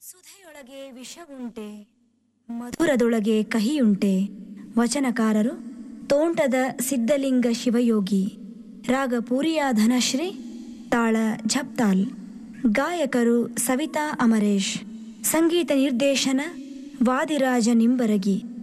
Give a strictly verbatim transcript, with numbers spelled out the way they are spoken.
ಸುಧೆಯೊಳಗೆ ವಿಷವುಂಟೆ, ಮಧುರದೊಳಗೆ ಕಹಿಯುಂಟೆ. ವಚನಕಾರರು ತೋಂಟದ ಸಿದ್ಧಲಿಂಗ ಶಿವಯೋಗಿ. ರಾಗ ಪೂರಿಯಾ ಧನಶ್ರೀ, ತಾಳ ಝಪ್ತಾಲ್. ಗಾಯಕರು ಸವಿತಾ ಅಮರೇಶ್. ಸಂಗೀತ ನಿರ್ದೇಶನ ವಾದಿರಾಜ ನಿಂಬರಗಿ.